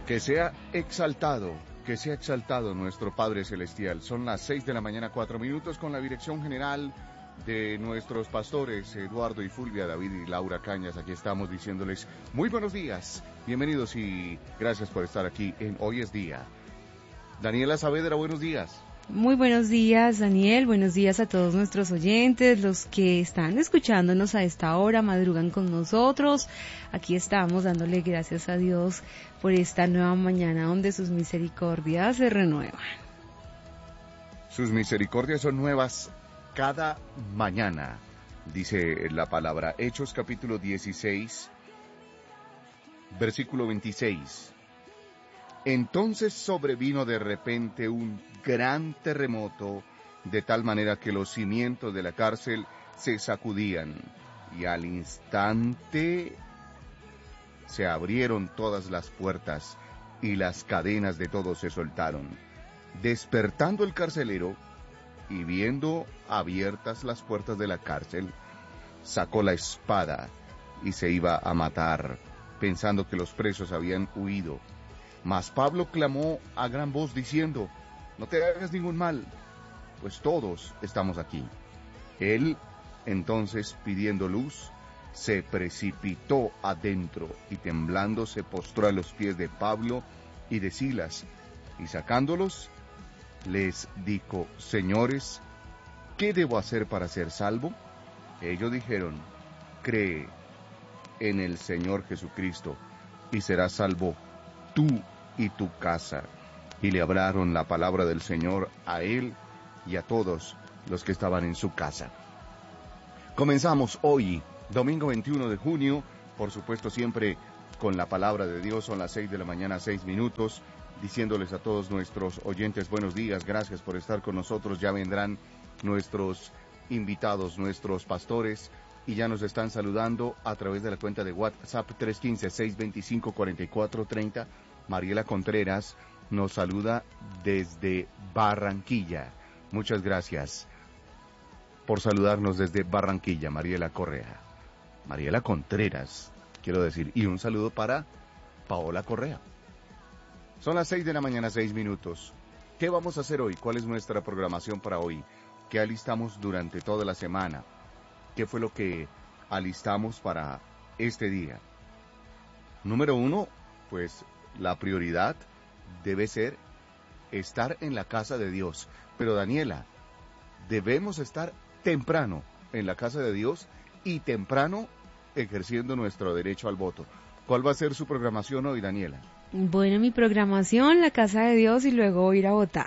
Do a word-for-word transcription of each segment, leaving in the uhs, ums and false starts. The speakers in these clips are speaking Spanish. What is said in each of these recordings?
Que sea exaltado, que sea exaltado nuestro Padre Celestial. Son las seis de la mañana, cuatro minutos, con la dirección general de nuestros pastores, Eduardo y Fulvia, David y Laura Cañas. Aquí estamos diciéndoles muy buenos días, bienvenidos y gracias por estar aquí en Hoy es Día. Daniela Saavedra, buenos días. Muy buenos días, Daniel. Buenos días a todos nuestros oyentes, los que están escuchándonos a esta hora, madrugan con nosotros. Aquí estamos dándole gracias a Dios por esta nueva mañana donde sus misericordias se renuevan. Sus misericordias son nuevas cada mañana, dice la palabra. Hechos capítulo dieciséis, versículo veintiséis. Entonces sobrevino de repente un gran terremoto, de tal manera que los cimientos de la cárcel se sacudían, y al instante se abrieron todas las puertas, y las cadenas de todos se soltaron. Despertando el carcelero, y viendo abiertas las puertas de la cárcel, sacó la espada, y se iba a matar, pensando que los presos habían huido. Mas Pablo clamó a gran voz diciendo: no te hagas ningún mal, pues todos estamos aquí. Él, entonces, pidiendo luz, se precipitó adentro y temblando se postró a los pies de Pablo y de Silas, y sacándolos, les dijo: señores, ¿qué debo hacer para ser salvo? Ellos dijeron: cree en el Señor Jesucristo, y serás salvo tú y tu casa. Y le hablaron la palabra del Señor a él y a todos los que estaban en su casa. Comenzamos hoy, domingo veintiuno de junio, por supuesto siempre con la palabra de Dios. Son las seis de la mañana, seis minutos, diciéndoles a todos nuestros oyentes buenos días, gracias por estar con nosotros. Ya vendrán nuestros invitados, nuestros pastores, y ya nos están saludando a través de la cuenta de WhatsApp tres uno cinco, seis dos cinco, cuatro cuatro tres cero. Mariela Contreras nos saluda desde Barranquilla. Muchas gracias por saludarnos desde Barranquilla, Mariela Correa. Mariela Contreras, quiero decir, y un saludo para Paola Correa. Son las seis de la mañana, seis minutos. ¿Qué vamos a hacer hoy? ¿Cuál es nuestra programación para hoy? ¿Qué alistamos durante toda la semana? ¿Qué fue lo que alistamos para este día? Número uno, pues la prioridad debe ser estar en la casa de Dios. Pero Daniela, debemos estar temprano en la casa de Dios y temprano ejerciendo nuestro derecho al voto. ¿Cuál va a ser su programación hoy, Daniela? Bueno, mi programación, la casa de Dios y luego ir a votar.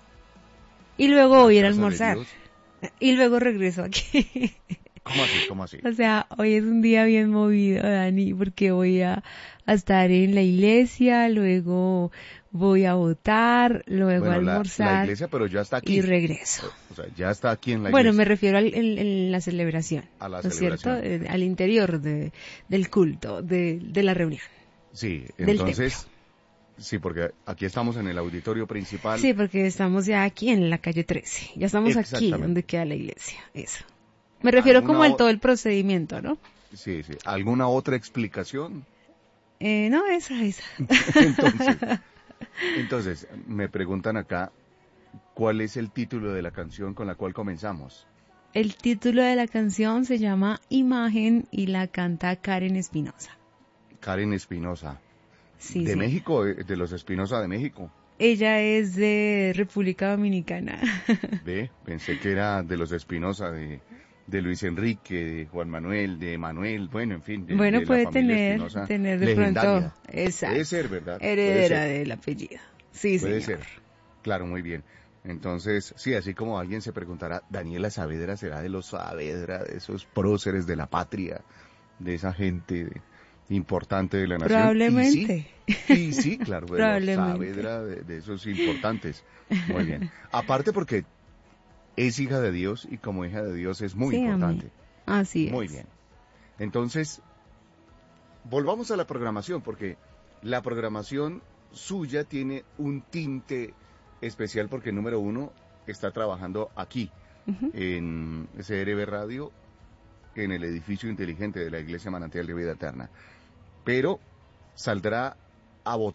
Y luego ir a almorzar. Y luego regreso aquí. ¿Cómo así? ¿Cómo así? O sea, hoy es un día bien movido, Dani, porque voy a, a estar en la iglesia, luego voy a votar, luego bueno, a almorzar. La, la iglesia, pero ya está aquí. Y regreso. O sea, ya está aquí en la bueno, iglesia. Bueno, me refiero al, en, en la celebración. A la ¿no celebración. es cierto? Eh, al interior de, del culto, de, de la reunión. Sí, entonces... Sí, porque aquí estamos en el auditorio principal. Sí, porque estamos ya aquí en la calle trece. Ya estamos aquí donde queda la iglesia. Eso. Me refiero como al todo el procedimiento, ¿no? Sí, sí. ¿Alguna otra explicación? Eh, no, esa, esa. entonces, entonces, me preguntan acá, ¿cuál es el título de la canción con la cual comenzamos? El título de la canción se llama Imagen y la canta Karen Espinosa. Karen Espinosa. Sí, ¿De sí. México? ¿De los Espinosa de México? Ella es de República Dominicana. Ve, pensé que era de los Espinosa, de, de Luis Enrique, de Juan Manuel, de Manuel, bueno, en fin. De, bueno, de puede la familia tener, Espinosa tener de legendaria. pronto. Exacto. Puede ser, ¿verdad? Heredera Puede ser. del apellido. Sí, Puede señor. ser. Claro, muy bien. Entonces, sí, así como alguien se preguntará, Daniela Saavedra será de los Saavedra, de esos próceres de la patria, de esa gente de, importante de la nación. Probablemente. Y sí, y sí claro, de Probablemente. los Saavedra, de, de esos importantes. Muy bien. Aparte porque es hija de Dios y como hija de Dios es muy sí, importante. Así es. Muy bien. Entonces, volvamos a la programación, porque la programación suya tiene un tinte especial porque, número uno, está trabajando aquí, uh-huh. en C R B Radio, en el edificio inteligente de la Iglesia Manantial de Vida Eterna. Pero saldrá a votar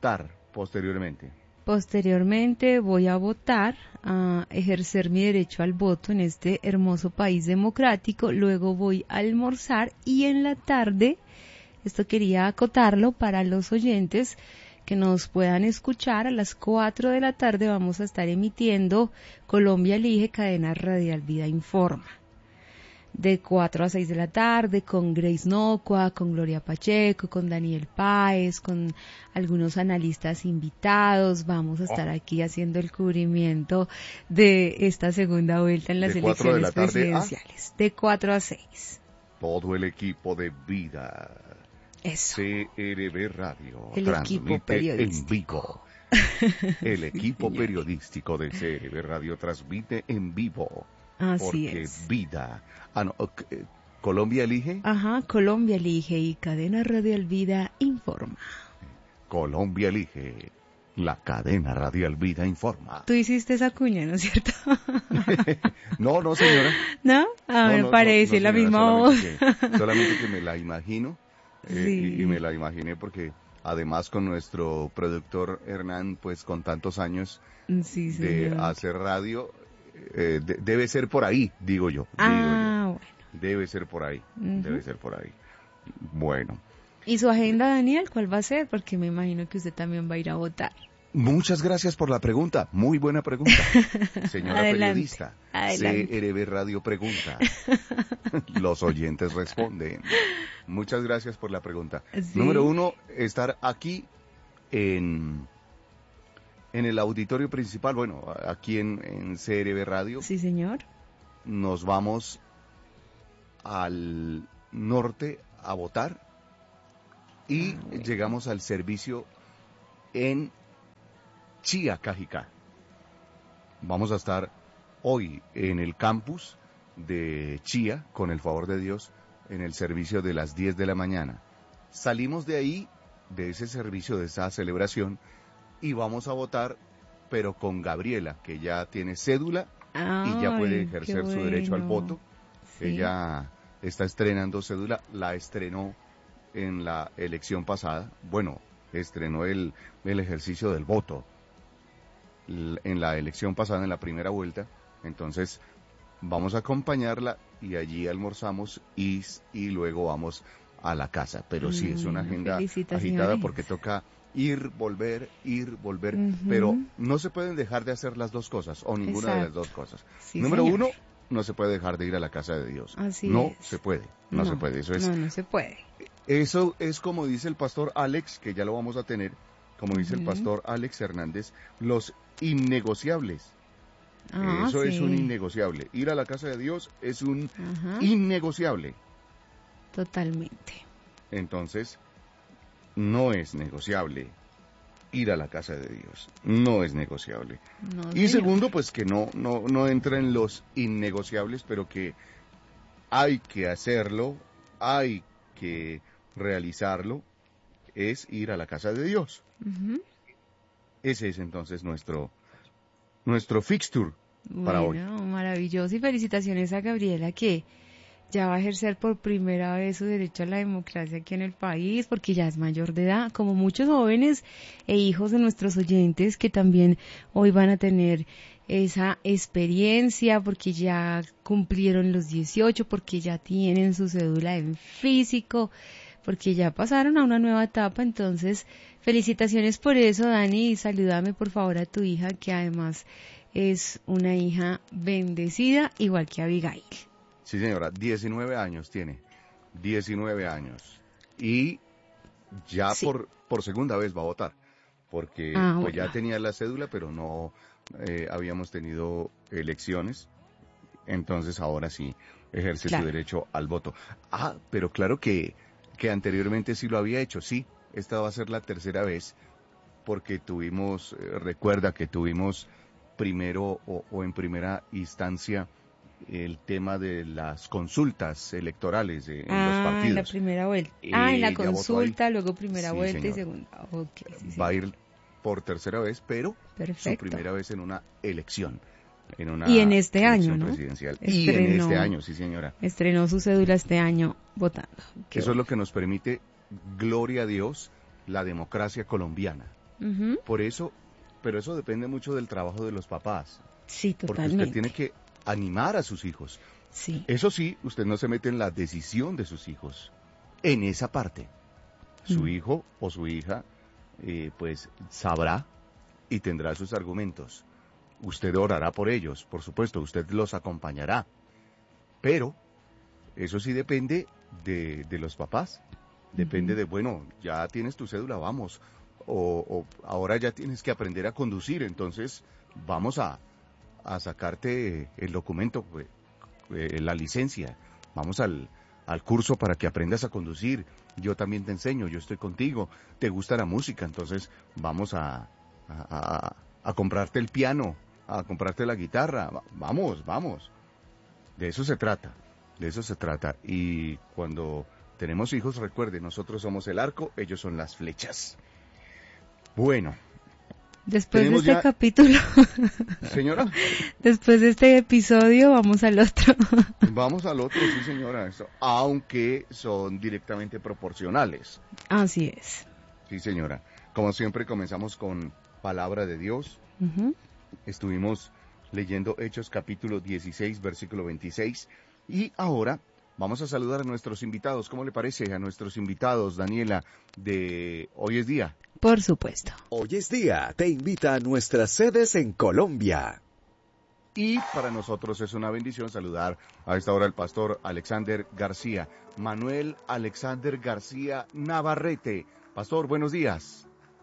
posteriormente. Posteriormente voy a votar, a ejercer mi derecho al voto en este hermoso país democrático. Luego voy a almorzar y en la tarde, esto quería acotarlo para los oyentes que nos puedan escuchar, a las cuatro de la tarde vamos a estar emitiendo Colombia Elige, cadena radial Vida Informa. De cuatro a seis de la tarde, con Grace Nocua, con Gloria Pacheco, con Daniel Páez, con algunos analistas invitados. Vamos a estar oh. aquí haciendo el cubrimiento de esta segunda vuelta en las de elecciones de la tarde presidenciales. A... De cuatro a seis. Todo el equipo de Vida. Eso. C R B Radio. El equipo periodístico. En vivo. El equipo sí, periodístico de C R B Radio transmite en vivo. Así porque es. Vida. Ah, no, okay. Colombia Elige. Ajá, Colombia Elige y Cadena Radial Vida Informa. Colombia Elige, la cadena Radial Vida Informa. Tú hiciste esa cuña, ¿no es cierto? no, no, señora. ¿No? Ah, no, me no, parece no, no, la señora, misma voz. Que, solamente que me la imagino. Eh, sí. y, y me la imaginé porque además con nuestro productor Hernán, pues con tantos años sí, de hacer radio, eh, de, debe ser por ahí, digo yo. Ah, digo yo. bueno. Debe ser por ahí, uh-huh. debe ser por ahí. Bueno. ¿Y su agenda, Daniel, cuál va a ser? Porque me imagino que usted también va a ir a votar. Muchas gracias por la pregunta, muy buena pregunta. Señora adelante, periodista, adelante. C R B Radio pregunta. Los oyentes responden. Muchas gracias por la pregunta. ¿Sí? Número uno, estar aquí en, en el auditorio principal, bueno, aquí en, en C R B Radio. Sí, señor. Nos vamos al norte a votar y ah, bueno. llegamos al servicio en Chía, Cajicá. Vamos a estar hoy en el campus de Chía, con el favor de Dios, en el servicio de las diez de la mañana. Salimos de ahí, de ese servicio, de esa celebración, y vamos a votar, pero con Gabriela, que ya tiene cédula Ay, y ya puede ejercer bueno. su derecho al voto. Sí. Ella está estrenando cédula, la estrenó en la elección pasada, bueno, estrenó el, el ejercicio del voto en la elección pasada, en la primera vuelta. Entonces vamos a acompañarla y allí almorzamos y, y luego vamos a la casa. Pero sí, es una agenda agitada porque toca ir, volver, ir, volver, uh-huh. pero no se pueden dejar de hacer las dos cosas, o ninguna Exacto. de las dos cosas. Sí, Número señor. uno, no se puede dejar de ir a la casa de Dios. Así no es. se puede, no, no se puede. Eso es, no, no se puede. Eso es como dice el pastor Alex, que ya lo vamos a tener, como dice uh-huh. el pastor Alex Hernández, los innegociables. Ah, Eso sí. es un innegociable. Ir a la casa de Dios es un uh-huh. innegociable. Totalmente. Entonces, no es negociable ir a la casa de Dios. No es negociable. No, y señor. segundo, pues que no, no, no entra en los innegociables, pero que hay que hacerlo, hay que realizarlo, es ir a la casa de Dios. Uh-huh. Ese es entonces nuestro, nuestro fixture bueno, para hoy. Maravilloso, y felicitaciones a Gabriela, que ya va a ejercer por primera vez su derecho a la democracia aquí en el país, porque ya es mayor de edad, como muchos jóvenes e hijos de nuestros oyentes que también hoy van a tener esa experiencia, porque ya cumplieron los dieciocho, porque ya tienen su cédula en físico, porque ya pasaron a una nueva etapa. Entonces, felicitaciones por eso, Dani, y salúdame por favor a tu hija, que además es una hija bendecida, igual que Abigail. Sí, señora, diecinueve años tiene, diecinueve años, y ya sí. por, por segunda vez va a votar, porque ah, pues bueno. ya tenía la cédula, pero no eh, habíamos tenido elecciones, entonces ahora sí ejerce claro. su derecho al voto. Ah, pero claro que, que anteriormente sí lo había hecho, sí, esta va a ser la tercera vez, porque tuvimos, eh, recuerda que tuvimos primero o, o en primera instancia el tema de las consultas electorales de, en ah, los partidos. en la primera vuelta. Eh, ah, en la consulta, luego primera sí, vuelta señor. y segunda. Okay, sí, va a ir por tercera vez, pero Perfecto. su primera vez en una elección. En una y en este año, ¿no? Presidencial. Y en este año, sí señora. Estrenó su cédula este año votando. Qué Eso bueno. es lo que nos permite, gloria a Dios, la democracia colombiana. Uh-huh. Por eso, pero eso depende mucho del trabajo de los papás. Sí, totalmente. Porque usted tiene que animar a sus hijos. Sí. Eso sí, usted no se mete en la decisión de sus hijos, en esa parte. Su Mm. hijo o su hija, eh, pues, sabrá y tendrá sus argumentos. Usted orará por ellos, por supuesto, usted los acompañará. Pero eso sí depende de, de los papás. Depende Uh-huh. de, bueno, ya tienes tu cédula, vamos. O, o ahora ya tienes que aprender a conducir, entonces vamos a, a sacarte el documento, pues, eh, la licencia. Vamos al, al curso para que aprendas a conducir. Yo también te enseño, yo estoy contigo. Te gusta la música, entonces vamos a, a, a, a comprarte el piano, a comprarte la guitarra. Vamos, vamos. De eso se trata, de eso se trata. Y cuando tenemos hijos, recuerde, nosotros somos el arco, ellos son las flechas. Bueno. Después de este ya... capítulo, señora, después de este episodio, vamos al otro. Vamos al otro, sí señora, eso, aunque son directamente proporcionales. Así es. Sí señora, como siempre comenzamos con palabra de Dios. Uh-huh. Estuvimos leyendo Hechos capítulo dieciséis, versículo veintiséis, y ahora vamos a saludar a nuestros invitados. ¿Cómo le parece a nuestros invitados, Daniela, de Hoy es Día? Por supuesto. Hoy es Día te invita a nuestras sedes en Colombia. Y para nosotros es una bendición saludar a esta hora al pastor Alexander García, Manuel Alexander García Navarrete. Pastor, buenos días.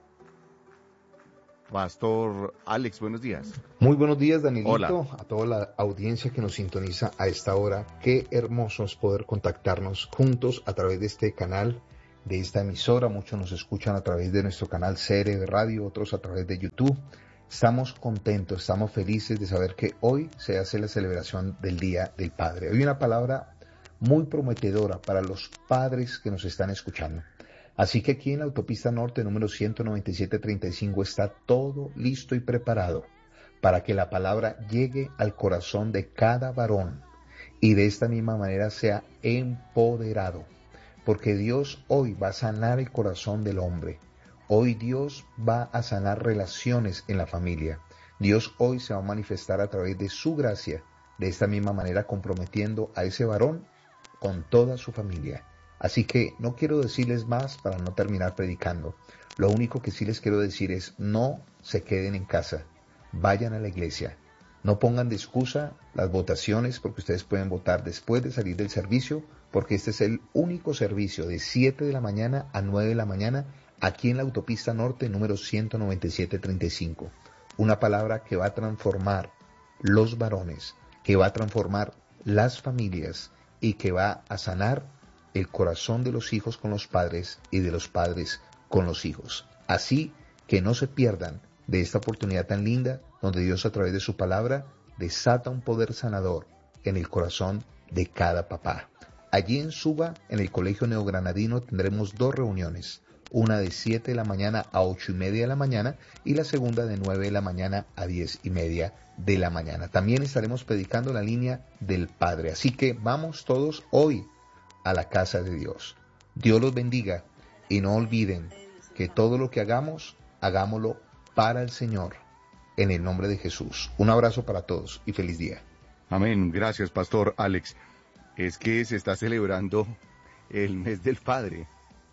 Pastor Alex, buenos días. Muy buenos días, Danielito. Hola. A toda la audiencia que nos sintoniza a esta hora. Qué hermoso es poder contactarnos juntos a través de este canal, de esta emisora. Muchos nos escuchan a través de nuestro canal C R de Radio, otros a través de YouTube. Estamos contentos, estamos felices de saber que hoy se hace la celebración del Día del Padre. Hay una palabra muy prometedora para los padres que nos están escuchando. Así que aquí en la autopista norte número ciento noventa y siete treinta y cinco está todo listo y preparado para que la palabra llegue al corazón de cada varón y de esta misma manera sea empoderado. Porque Dios hoy va a sanar el corazón del hombre. Hoy Dios va a sanar relaciones en la familia. Dios hoy se va a manifestar a través de su gracia, de esta misma manera comprometiendo a ese varón con toda su familia. Así que no quiero decirles más para no terminar predicando. Lo único que sí les quiero decir es no se queden en casa, vayan a la iglesia. No pongan de excusa las votaciones porque ustedes pueden votar después de salir del servicio, porque este es el único servicio de siete de la mañana a nueve de la mañana aquí en la autopista norte número ciento noventa y siete treinta y cinco. Una palabra que va a transformar los varones, que va a transformar las familias y que va a sanar el corazón de los hijos con los padres y de los padres con los hijos. Así que no se pierdan de esta oportunidad tan linda donde Dios a través de su palabra desata un poder sanador en el corazón de cada papá. Allí en Suba, en el Colegio Neogranadino, tendremos dos reuniones. Una de siete de la mañana a ocho y media de la mañana y la segunda de nueve de la mañana a diez y media de la mañana. También estaremos predicando la línea del Padre. Así que vamos todos hoy a la casa de Dios. Dios los bendiga y no olviden que todo lo que hagamos, hagámoslo para el Señor, en el nombre de Jesús. Un abrazo para todos y feliz día. Amén. Gracias, Pastor Alex. Es que se está celebrando el mes del Padre.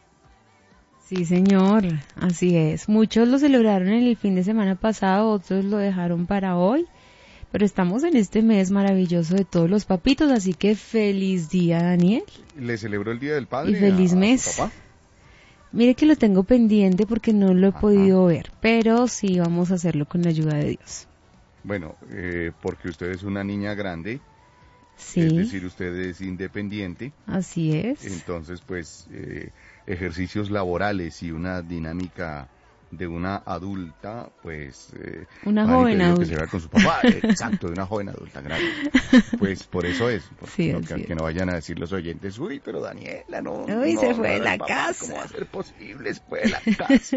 Sí, señor, así es. Muchos lo celebraron en el fin de semana pasado, otros lo dejaron para hoy. Pero estamos en este mes maravilloso de todos los papitos, así que feliz día, Daniel. ¿Le celebró el Día del Padre y feliz a, mes. a su papá? Mire que lo tengo pendiente porque no lo he Ajá. podido ver, pero sí vamos a hacerlo con la ayuda de Dios. Bueno, eh, porque usted es una niña grande, Sí, es decir, usted es independiente, así es. entonces pues eh, ejercicios laborales y una dinámica de una adulta, pues... Eh, Una van a joven impedir adulta. que se vea con su papá, exacto, de una joven adulta, grande. Pues por eso es, porque Sí, no, así que, es. que no vayan a decir los oyentes, uy, pero Daniela, no... Uy, no, se fue de no, la papá, casa. ¿Cómo va a ser posible? Se fue de la casa.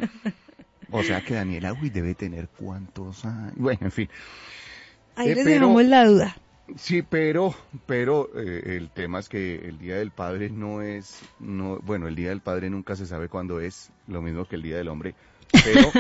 O sea que Daniela, uy, debe tener cuántos años... Bueno, en fin. Ahí Eh, les pero- dejamos la duda. Sí, pero, pero eh, el tema es que el Día del Padre no es, no, bueno, el Día del Padre nunca se sabe cuándo es, lo mismo que el Día del Hombre, pero,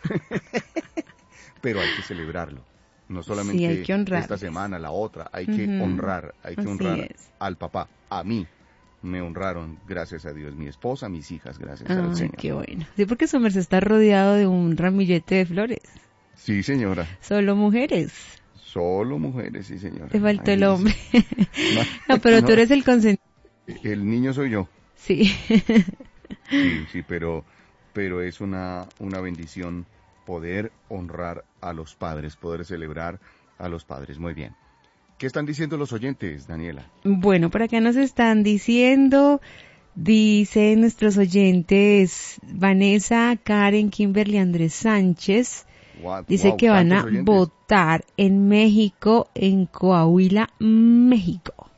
pero hay que celebrarlo. No Sí, hay solamente que esta honrarles. semana, la otra, hay que Ujú, honrar, hay que así honrar es. al papá, a mí. Me honraron, gracias a Dios, mi esposa, mis hijas, gracias al Ay, Señor. qué bueno. Sí, porque su merced está rodeado de un ramillete de flores. Sí, señora, Solo mujeres. solo mujeres, sí, señora. Te faltó el Ahí hombre. sí. No, pero tú No, eres el consentido. el niño soy yo. Sí. Sí, sí, pero, pero es una, una bendición poder honrar a los padres, poder celebrar a los padres. Muy bien. ¿Qué están diciendo los oyentes, Daniela? Bueno, por acá nos están diciendo, dicen nuestros oyentes, Vanessa, Karen, Kimberly, Andrés Sánchez, Wow, dice wow, que van tantos a oyentes. votar en México, en Coahuila, México.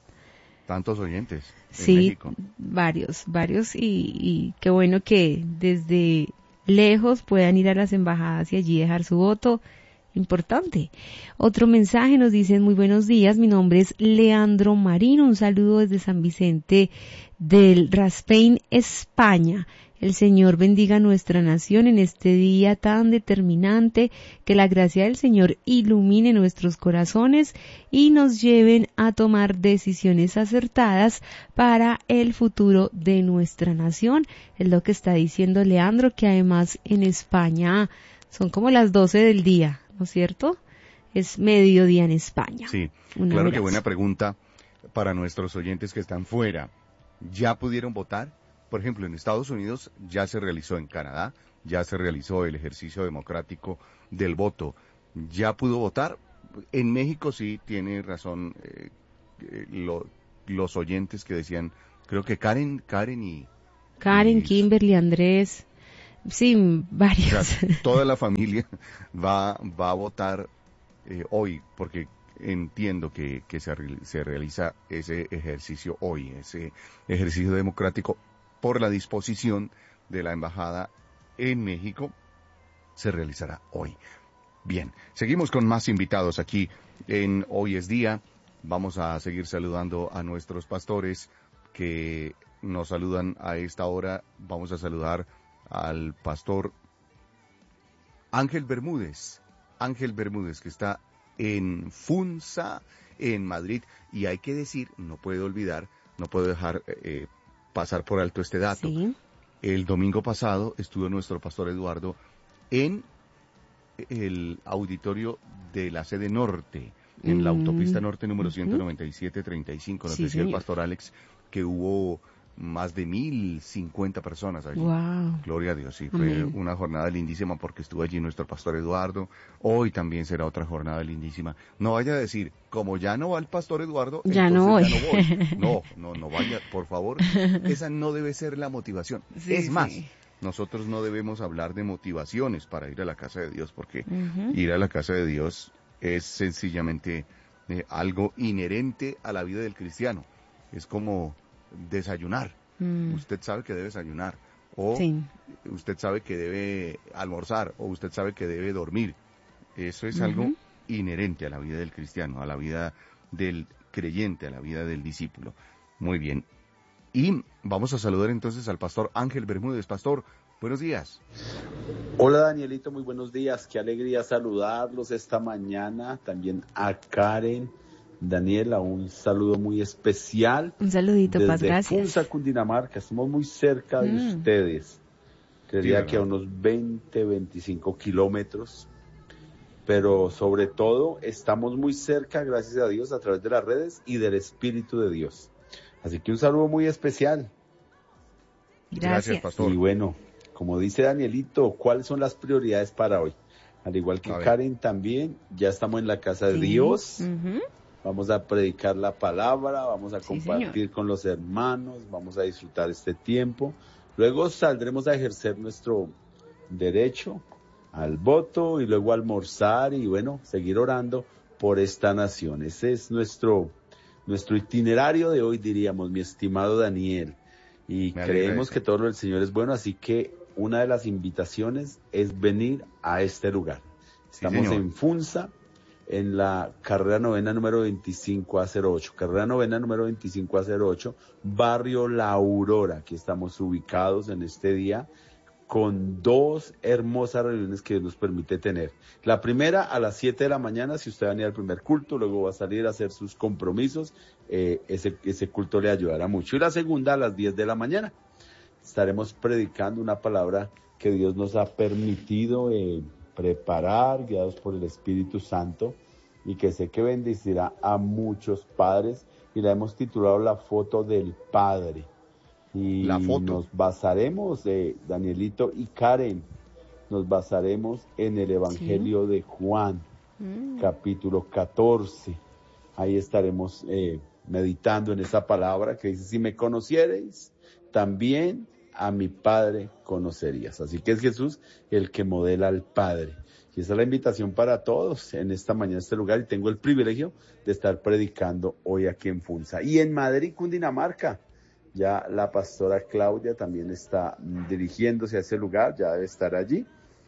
Tantos oyentes en Sí, México. varios, varios, y, y qué bueno que desde lejos puedan ir a las embajadas y allí dejar su voto. Importante. Otro mensaje nos dicen, muy buenos días, mi nombre es Leandro Marín, un saludo desde San Vicente del Raspein, España. El Señor bendiga nuestra nación en este día tan determinante, que la gracia del Señor ilumine nuestros corazones y nos lleven a tomar decisiones acertadas para el futuro de nuestra nación. Es lo que está diciendo Leandro, que además en España son como las doce del día, ¿no es cierto? Es mediodía en España. Sí, Un claro que abrazo. buena pregunta para nuestros oyentes que están fuera. ¿Ya pudieron votar? Por ejemplo, en Estados Unidos ya se realizó, en Canadá ya se realizó el ejercicio democrático del voto. ¿Ya pudo votar? En México sí tiene razón eh, eh, lo- los oyentes que decían, creo que Karen, Karen y, Karen, y Kimberly, Andrés, sí, o sea, varios. toda la familia va, va a votar eh, hoy, porque entiendo que, que se, re- se realiza ese ejercicio hoy, ese ejercicio democrático por la disposición de la embajada en México, se realizará hoy. Bien, seguimos con más invitados aquí en Hoy es Día. Vamos a seguir saludando a nuestros pastores que nos saludan a esta hora. Vamos a saludar al pastor Ángel Bermúdez. Ángel Bermúdez, que está en Funza, en Madrid. Y hay que decir, no puedo olvidar, no puedo dejar eh, pasar por alto este dato. Sí. El domingo pasado estuvo nuestro pastor Eduardo en el auditorio de la sede norte, en la Mm, autopista norte número ujú. ciento noventa y siete treinta y cinco. Nos Sí, decía el señor. pastor Alex que hubo más de mil cincuenta personas allí. Wow. Gloria a Dios, sí, fue Amén. una jornada lindísima porque estuvo allí nuestro pastor Eduardo. Hoy también será otra jornada lindísima. No vaya a decir, como ya no va el pastor Eduardo, Ya no entonces voy. ya no voy. No, no, no vaya, por favor. Esa no debe ser la motivación. Sí, es más, sí. nosotros no debemos hablar de motivaciones para ir a la casa de Dios, porque Ujú. ir a la casa de Dios es sencillamente eh, algo inherente a la vida del cristiano. Es como desayunar. Mm, Usted sabe que debe desayunar, o sí. usted sabe que debe almorzar, o usted sabe que debe dormir. Eso es algo Ujú. inherente a la vida del cristiano, a la vida del creyente, a la vida del discípulo. Muy bien. Y vamos a saludar entonces al pastor Ángel Bermúdez. Pastor, buenos días. Hola Danielito, muy buenos días. Qué alegría saludarlos esta mañana. También a Karen, Daniela, un saludo muy especial Un saludito, Paz, desde gracias. Funza, Cundinamarca. Estamos muy cerca de Mm. ustedes. Creería Sí, que a ¿verdad? unos veinte, veinticinco kilómetros. Pero sobre todo estamos muy cerca, gracias a Dios, a través de las redes y del Espíritu de Dios. Así que un saludo muy especial. Gracias, Gracias. pastor. Y bueno, como dice Danielito, ¿cuáles son las prioridades para hoy? Al igual que A ver. Karen también, ya estamos en la casa de Sí. Dios, Ujú. vamos a predicar la palabra, vamos a Sí, compartir con los hermanos, vamos a disfrutar este tiempo. Luego saldremos a ejercer nuestro derecho al voto y luego almorzar y bueno, seguir orando por esta nación. Ese es nuestro, nuestro itinerario de hoy, diríamos, mi estimado Daniel. Y Me alegra creemos eso. que todo lo del Señor es bueno, así que una de las invitaciones es venir a este lugar. Sí, Estamos señor. en Funza, en la carrera novena número veinticinco a cero ocho, carrera novena número veinticinco a cero ocho, barrio La Aurora. Aquí estamos ubicados en este día con dos hermosas reuniones que Dios nos permite tener. La primera a las siete de la mañana, si usted va a venir al primer culto, luego va a salir a hacer sus compromisos, eh, ese, ese culto le ayudará mucho. Y la segunda a las diez de la mañana. Estaremos predicando una palabra que Dios nos ha permitido eh, preparar, guiados por el Espíritu Santo, y que sé que bendecirá a muchos padres, y la hemos titulado La Foto del Padre. Y La foto. nos basaremos, eh, Danielito y Karen, nos basaremos en el Evangelio ¿Sí? de Juan, mm. capítulo catorce. Ahí estaremos eh, meditando en esa palabra que dice, si me conocierais, también a mi Padre conocerías. Así que es Jesús el que modela al Padre. Y esa es la invitación para todos en esta mañana, en este lugar. Y tengo el privilegio de estar predicando hoy aquí en Funza. Y en Madrid, Cundinamarca, ya la pastora Claudia también está dirigiéndose a ese lugar, ya debe estar allí.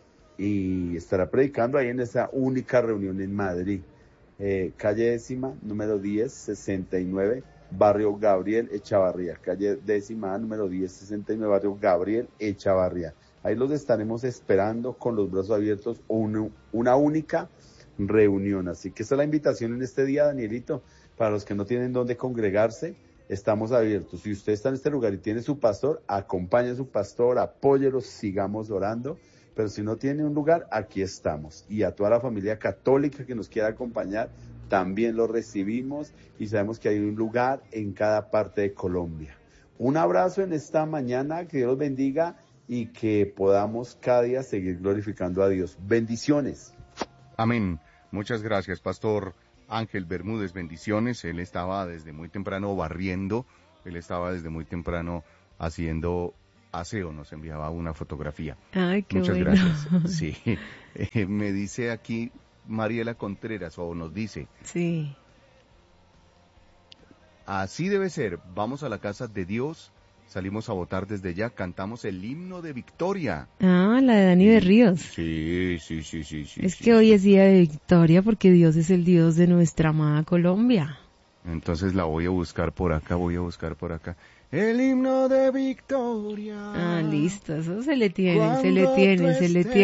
Y estará predicando ahí en esa única reunión en Madrid. Eh, calle décima, número diez, sesenta y nueve, barrio Gabriel Echavarría. Calle décima, número diez, sesenta y nueve, barrio Gabriel Echavarría. Ahí los estaremos esperando con los brazos abiertos, una, una única reunión. Así que esa es la invitación en este día, Danielito, para los que no tienen dónde congregarse. Estamos abiertos. Si usted está en este lugar y tiene su pastor, acompañe a su pastor, apóyelo, sigamos orando. Pero si no tiene un lugar, aquí estamos. Y a toda la familia católica que nos quiera acompañar, también lo recibimos y sabemos que hay un lugar en cada parte de Colombia. Un abrazo en esta mañana, que Dios los bendiga y que podamos cada día seguir glorificando a Dios. Bendiciones. Amén. Muchas gracias, Pastor Ángel Bermúdez, bendiciones. Él estaba desde muy temprano barriendo, él estaba desde muy temprano haciendo aseo, nos enviaba una fotografía. Ay, qué Muchas bueno. gracias. Sí, eh, me dice aquí Mariela Contreras, o nos dice. Sí. Así debe ser, vamos a la casa de Dios, salimos a votar desde ya, cantamos el himno de victoria. Ah, la de Dani de Ríos. Sí, sí, sí, sí. sí es sí, que sí. hoy es día de victoria porque Dios es el Dios de nuestra amada Colombia. Entonces la voy a buscar por acá, voy a buscar por acá. El himno de victoria. Ah, listo, eso se le tiene, se le tiene, se le tiene.